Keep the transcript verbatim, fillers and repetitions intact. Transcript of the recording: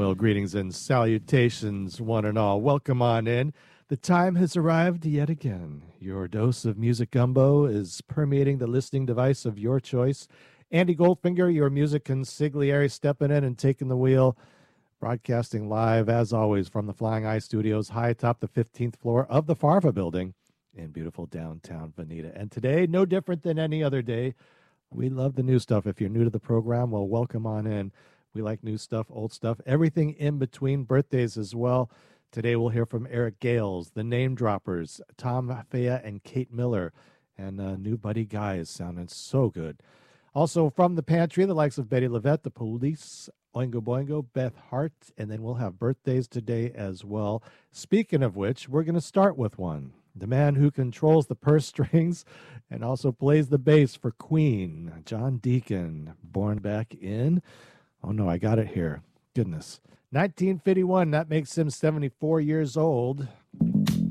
Well, greetings and salutations, one and all. Welcome on in. The time has arrived yet again. Your dose of music gumbo is permeating the listening device of your choice. Andy Goldfinger, your music consigliere, stepping in and taking the wheel. Broadcasting live, as always, from the Flying Eye Studios, high atop the fifteenth floor of the Farva building in beautiful downtown Veneta. And today, no different than any other day, we love the new stuff. If you're new to the program, well, welcome on in. We like new stuff, old stuff, everything in between, birthdays as well. Today we'll hear from Eric Gales, the Name Droppers, Tom Faya and Kate Miller, and uh, new Buddy Guy is sounding so good. Also from the pantry, the likes of Betty Levette, The Police, Oingo Boingo, Beth Hart, and then we'll have birthdays today as well. Speaking of which, we're going to start with one. The man who controls the purse strings and also plays the bass for Queen, John Deacon, born back in... Oh, no, I got it here. Goodness. nineteen fifty-one, that makes him seventy-four years old.